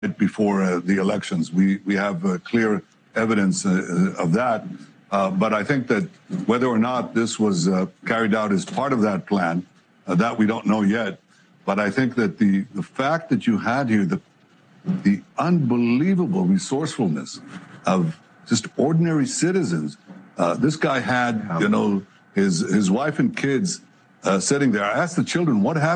before the elections. We have clear evidence of that. But I think that whether or not this was carried out as part of that plan, that we don't know yet. But I think that the fact that you had here, the unbelievable resourcefulness of just ordinary citizens. This guy had, his wife and kids sitting there. I asked the children, what happened?